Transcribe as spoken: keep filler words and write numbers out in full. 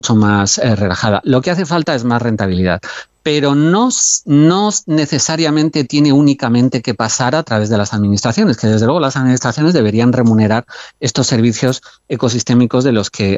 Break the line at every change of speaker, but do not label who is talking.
mucho más eh, relajada. Lo que hace falta es más rentabilidad, pero no, no necesariamente tiene únicamente que pasar a través de las administraciones, que desde luego las administraciones deberían remunerar estos servicios ecosistémicos de los que